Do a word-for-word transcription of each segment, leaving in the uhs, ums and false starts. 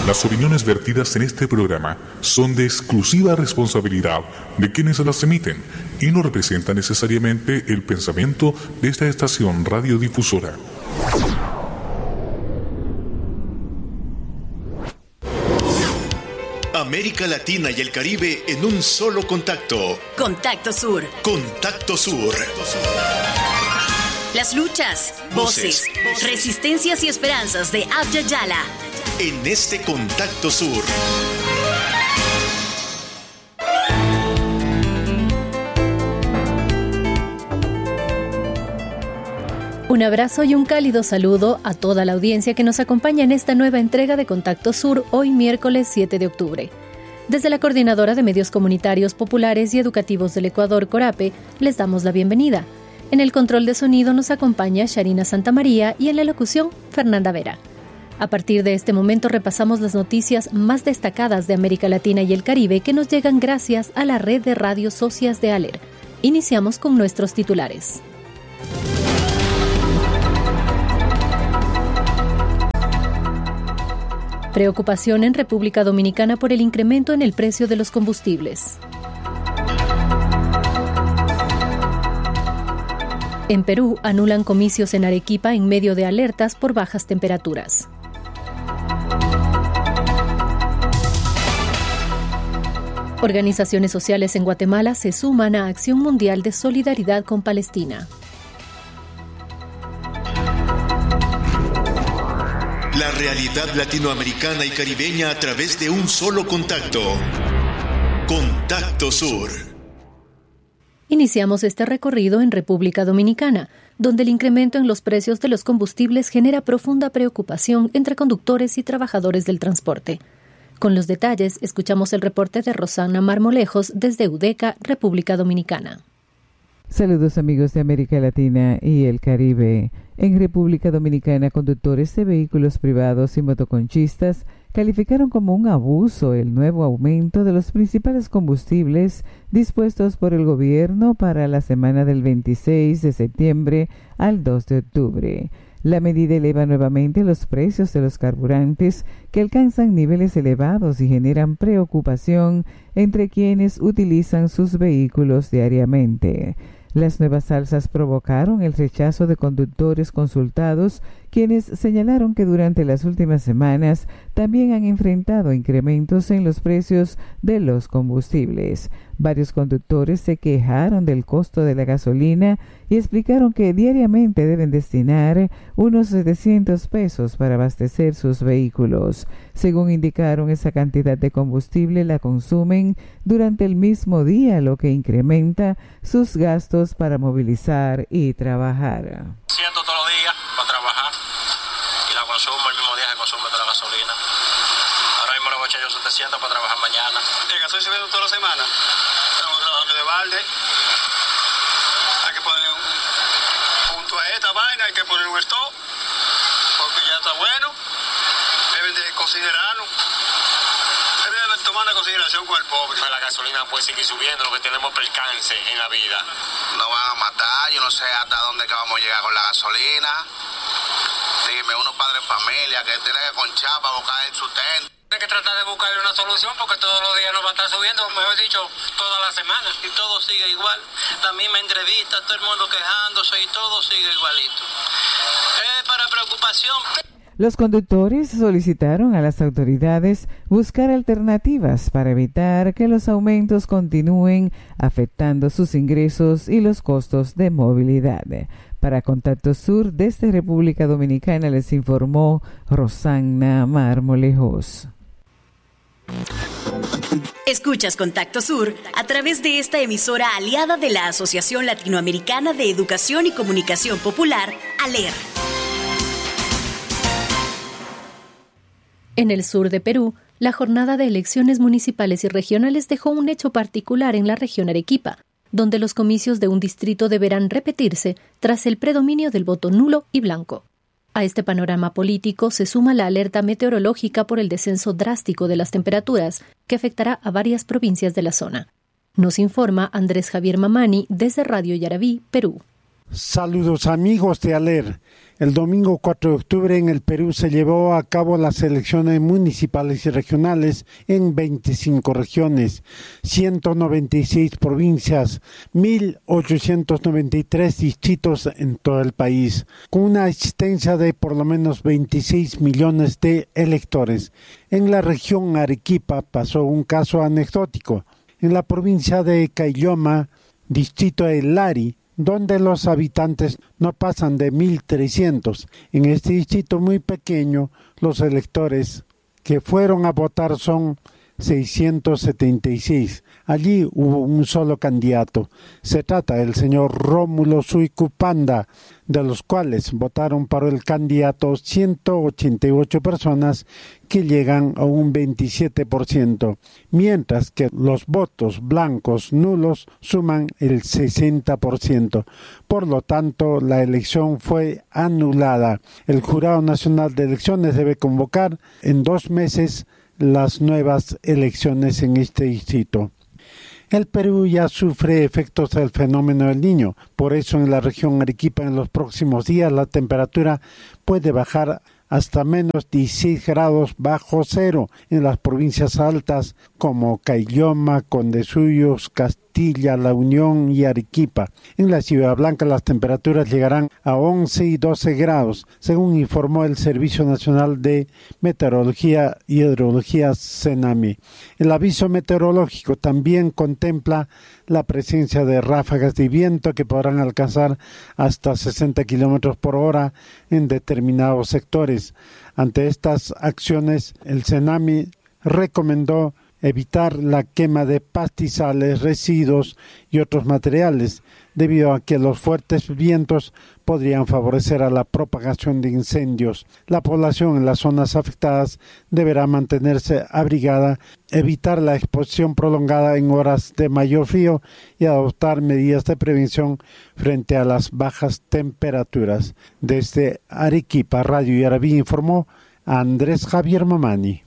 Las opiniones vertidas en este programa son de exclusiva responsabilidad de quienes las emiten y no representan necesariamente el pensamiento de esta estación radiodifusora. América Latina y el Caribe en un solo contacto. Contacto Sur. Contacto Sur. Las luchas, voces, voces, resistencias y esperanzas de Abya Yala. En este Contacto Sur. Un abrazo y un cálido saludo a toda la audiencia que nos acompaña en esta nueva entrega de Contacto Sur, hoy miércoles siete de octubre. Desde la Coordinadora de Medios Comunitarios Populares y Educativos del Ecuador, CORAPE, les damos la bienvenida. En el control de sonido nos acompaña Sharina Santamaría y en la locución, Fernanda Vera. A partir de este momento repasamos las noticias más destacadas de América Latina y el Caribe que nos llegan gracias a la red de radios socias de ALER. Iniciamos con nuestros titulares. Preocupación en República Dominicana por el incremento en el precio de los combustibles. En Perú, anulan comicios en Arequipa en medio de alertas por bajas temperaturas. Organizaciones sociales en Guatemala se suman a Acción Mundial de Solidaridad con Palestina. La realidad latinoamericana y caribeña a través de un solo contacto. Contacto Sur. Iniciamos este recorrido en República Dominicana, donde el incremento en los precios de los combustibles genera profunda preocupación entre conductores y trabajadores del transporte. Con los detalles, escuchamos el reporte de Rosana Marmolejos desde UDECA, República Dominicana. Saludos amigos de América Latina y el Caribe. En República Dominicana, conductores de vehículos privados y motoconchistas calificaron como un abuso el nuevo aumento de los principales combustibles dispuestos por el gobierno para la semana del veintiséis de septiembre al dos de octubre. La medida eleva nuevamente los precios de los carburantes que alcanzan niveles elevados y generan preocupación entre quienes utilizan sus vehículos diariamente. Las nuevas alzas provocaron el rechazo de conductores consultados, quienes señalaron que durante las últimas semanas también han enfrentado incrementos en los precios de los combustibles. Varios conductores se quejaron del costo de la gasolina y explicaron que diariamente deben destinar unos setecientos pesos para abastecer sus vehículos. Según indicaron, esa cantidad de combustible la consumen durante el mismo día, lo que incrementa sus gastos para movilizar y trabajar. Siento todos los días para trabajar y la consumo el mismo día que consumo de la gasolina. Ahora mismo le voy a echar yo setecientos para trabajar mañana. El gasoil se vende toda la semana. Estamos trabajando de balde. Hay que poner un punto a esta vaina, hay que poner un stop porque ya está bueno. Deben de considerarlo. Deben de tomar una consideración con el pobre. La gasolina puede seguir subiendo, lo que tenemos percance en la vida. Nos van a matar, yo no sé hasta dónde que vamos a llegar con la gasolina. Dime, unos padres de familia que tienen que conchar para buscar el sustento. Hay que tratar de buscar una solución porque todos los días nos va a estar subiendo, mejor dicho, toda la semana. Y todo sigue igual. La misma entrevista, todo el mundo quejándose y todo sigue igualito. Es para preocupación. Los conductores solicitaron a las autoridades buscar alternativas para evitar que los aumentos continúen afectando sus ingresos y los costos de movilidad. Para Contacto Sur, desde República Dominicana, les informó Rosana Marmolejos. Escuchas Contacto Sur a través de esta emisora aliada de la Asociación Latinoamericana de Educación y Comunicación Popular, ALER. En el sur de Perú, la jornada de elecciones municipales y regionales dejó un hecho particular en la región Arequipa, donde los comicios de un distrito deberán repetirse tras el predominio del voto nulo y blanco. A este panorama político se suma la alerta meteorológica por el descenso drástico de las temperaturas, que afectará a varias provincias de la zona. Nos informa Andrés Javier Mamani desde Radio Yarabí, Perú. Saludos amigos de ALER. El domingo cuatro de octubre en el Perú se llevó a cabo las elecciones municipales y regionales en veinticinco regiones, ciento noventa y seis provincias, mil ochocientos noventa y tres distritos en todo el país, con una existencia de por lo menos veintiséis millones de electores. En la región Arequipa pasó un caso anecdótico. En la provincia de Caylloma, distrito de Lari, donde los habitantes no pasan de mil trescientos. En este distrito muy pequeño, los electores que fueron a votar son seiscientos setenta y seis. Allí hubo un solo candidato. Se trata del señor Rómulo Suicupanda, de los cuales votaron para el candidato ciento ochenta y ocho personas, que llegan a un veintisiete por ciento, mientras que los votos blancos nulos suman el sesenta por ciento. Por lo tanto, la elección fue anulada. El Jurado Nacional de Elecciones debe convocar en dos meses las nuevas elecciones en este distrito. El Perú ya sufre efectos del fenómeno del Niño, por eso en la región Arequipa en los próximos días la temperatura puede bajar hasta menos dieciséis grados bajo cero en las provincias altas como Caylloma, Condesuyos, Castilla, La Unión y Arequipa. En la Ciudad Blanca las temperaturas llegarán a once y doce grados, según informó el Servicio Nacional de Meteorología y Hidrología CENAMI. El aviso meteorológico también contempla la presencia de ráfagas de viento que podrán alcanzar hasta sesenta kilómetros por hora en determinados sectores. Ante estas acciones, el CENAMI recomendó evitar la quema de pastizales, residuos y otros materiales, debido a que los fuertes vientos podrían favorecer a la propagación de incendios. La población en las zonas afectadas deberá mantenerse abrigada, evitar la exposición prolongada en horas de mayor frío y adoptar medidas de prevención frente a las bajas temperaturas. Desde Arequipa, Radio Yarabí informó Andrés Javier Mamani.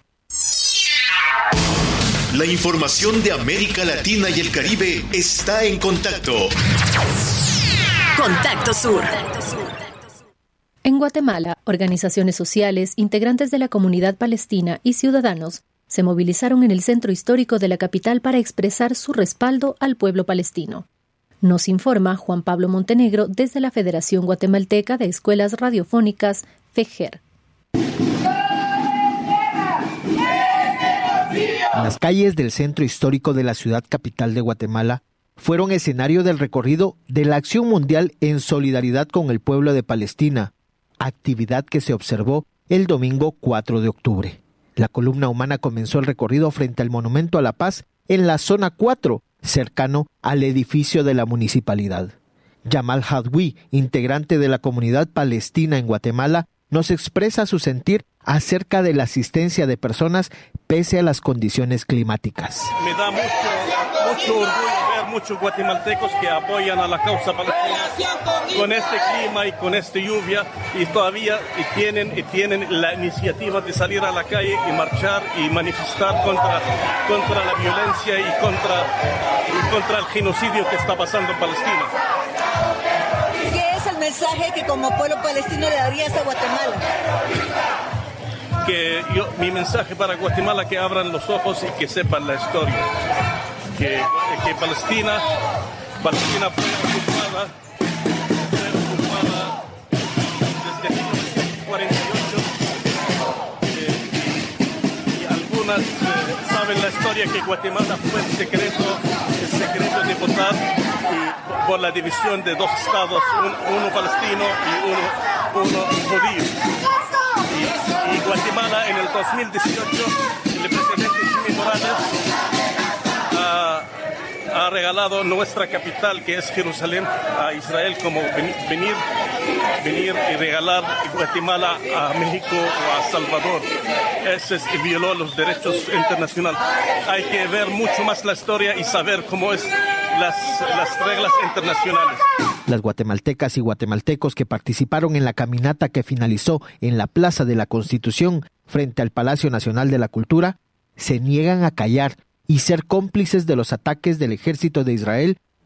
La información de América Latina y el Caribe está en contacto. Contacto Sur. En Guatemala, organizaciones sociales, integrantes de la comunidad palestina y ciudadanos se movilizaron en el centro histórico de la capital para expresar su respaldo al pueblo palestino. Nos informa Juan Pablo Montenegro desde la Federación Guatemalteca de Escuelas Radiofónicas, FEGER. Las calles del centro histórico de la ciudad capital de Guatemala fueron escenario del recorrido de la Acción Mundial en solidaridad con el pueblo de Palestina, actividad que se observó el domingo cuatro de octubre. La columna humana comenzó el recorrido frente al Monumento a la Paz en la zona cuatro, cercano al edificio de la municipalidad. Yamal Hadwi, integrante de la comunidad palestina en Guatemala, nos expresa su sentir acerca de la asistencia de personas pese a las condiciones climáticas. Me da mucho, mucho orgullo ver muchos guatemaltecos que apoyan a la causa palestina con este clima y con esta lluvia, y todavía y tienen, y tienen la iniciativa de salir a la calle y marchar y manifestar contra, contra la violencia y contra, y contra el genocidio que está pasando en Palestina. ¿Qué es el mensaje que como pueblo palestino le darías a Guatemala? Que yo, mi mensaje para Guatemala, que abran los ojos y que sepan la historia. Que, que Palestina, Palestina fue ocupada, fue ocupada desde mil novecientos cuarenta y ocho. Eh, y, y algunas eh, saben la historia que Guatemala fue el secreto, el secreto de votar y, por la división de dos estados, un, uno palestino y uno, uno judío. Y, y Guatemala en el dos mil dieciocho, el presidente Jimmy Morales ha, ha regalado nuestra capital, que es Jerusalén, a Israel, como venir, venir y regalar Guatemala a México o a Salvador. Ese es, violó los derechos internacionales. Hay que ver mucho más la historia y saber cómo es las, las reglas internacionales. Las guatemaltecas y guatemaltecos que participaron en la caminata que finalizó en la Plaza de la Constitución frente al Palacio Nacional de la Cultura se niegan a callar y ser cómplices de los ataques del ejército de Israel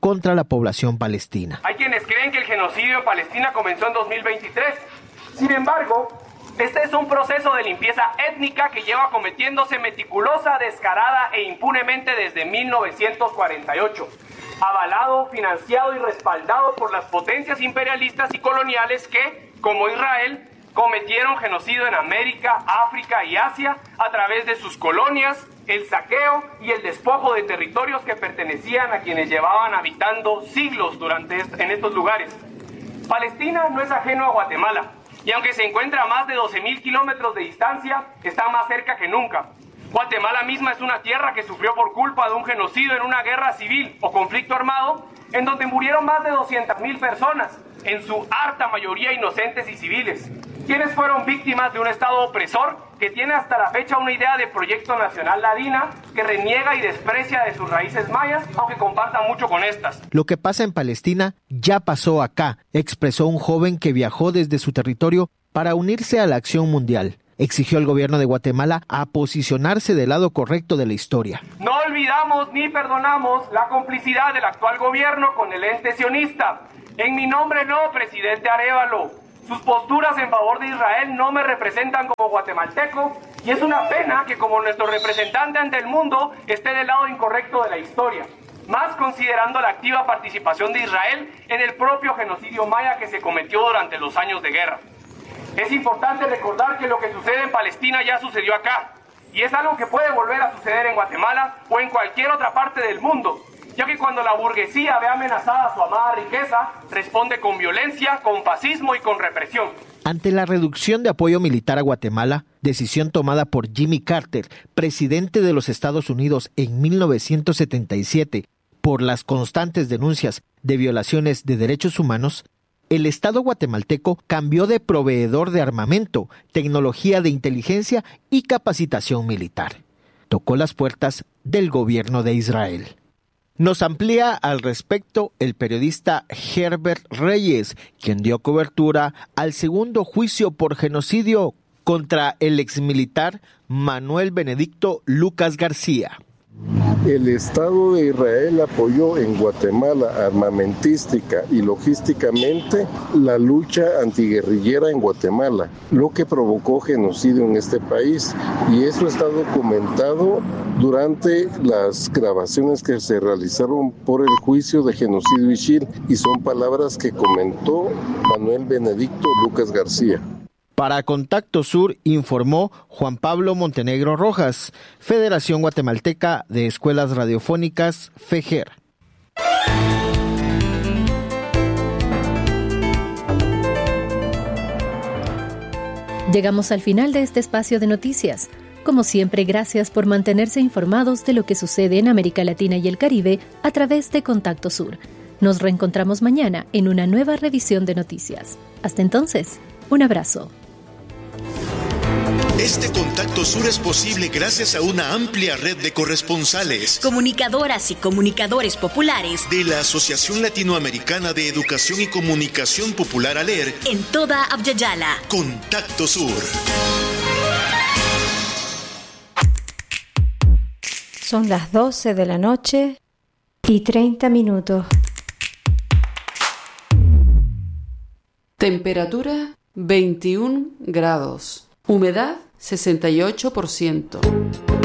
contra la población palestina. Hay quienes creen que el genocidio en Palestina comenzó en dos mil veintitrés. Sin embargo, este es un proceso de limpieza étnica que lleva cometiéndose meticulosa, descarada e impunemente desde mil novecientos cuarenta y ocho, avalado, financiado y respaldado por las potencias imperialistas y coloniales que, como Israel, cometieron genocidio en América, África y Asia a través de sus colonias, el saqueo y el despojo de territorios que pertenecían a quienes llevaban habitando siglos durante est- en estos lugares. Palestina no es ajeno a Guatemala, y aunque se encuentra a más de doce mil kilómetros de distancia, está más cerca que nunca. Guatemala misma es una tierra que sufrió por culpa de un genocidio en una guerra civil o conflicto armado, en donde murieron más de doscientas mil personas, en su harta mayoría inocentes y civiles, quienes fueron víctimas de un Estado opresor que tiene hasta la fecha una idea de proyecto nacional ladina que reniega y desprecia de sus raíces mayas, aunque comparta mucho con estas. Lo que pasa en Palestina ya pasó acá, expresó un joven que viajó desde su territorio para unirse a la acción mundial. Exigió al gobierno de Guatemala a posicionarse del lado correcto de la historia. No olvidamos ni perdonamos la complicidad del actual gobierno con el ente sionista. En mi nombre no, presidente Arévalo. Sus posturas en favor de Israel no me representan como guatemalteco y es una pena que como nuestro representante ante el mundo esté del lado incorrecto de la historia, más considerando la activa participación de Israel en el propio genocidio maya que se cometió durante los años de guerra. Es importante recordar que lo que sucede en Palestina ya sucedió acá y es algo que puede volver a suceder en Guatemala o en cualquier otra parte del mundo, ya que cuando la burguesía ve amenazada su amada riqueza, responde con violencia, con fascismo y con represión. Ante la reducción de apoyo militar a Guatemala, decisión tomada por Jimmy Carter, presidente de los Estados Unidos en mil novecientos setenta y siete, por las constantes denuncias de violaciones de derechos humanos, el Estado guatemalteco cambió de proveedor de armamento, tecnología de inteligencia y capacitación militar. Tocó las puertas del gobierno de Israel. Nos amplía al respecto el periodista Herbert Reyes, quien dio cobertura al segundo juicio por genocidio contra el exmilitar Manuel Benedicto Lucas García. El Estado de Israel apoyó en Guatemala armamentística y logísticamente la lucha antiguerrillera en Guatemala, lo que provocó genocidio en este país, y eso está documentado durante las grabaciones que se realizaron por el juicio de genocidio Ixil, y son palabras que comentó Manuel Benedicto Lucas García. Para Contacto Sur informó Juan Pablo Montenegro Rojas, Federación Guatemalteca de Escuelas Radiofónicas, FEGER. Llegamos al final de este espacio de noticias. Como siempre, gracias por mantenerse informados de lo que sucede en América Latina y el Caribe a través de Contacto Sur. Nos reencontramos mañana en una nueva revisión de noticias. Hasta entonces, un abrazo. Este Contacto Sur es posible gracias a una amplia red de corresponsales, comunicadoras y comunicadores populares de la Asociación Latinoamericana de Educación y Comunicación Popular ALER en toda Abya-Yala. Contacto Sur. Son las doce de la noche y treinta minutos. Temperatura veintiún grados. Humedad sesenta y ocho por ciento.